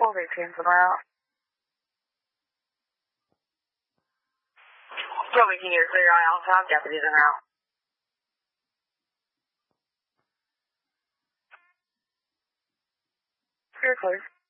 4 routines en route. Toby, can you clear on Allentown? Deputies en route. Clear, clear.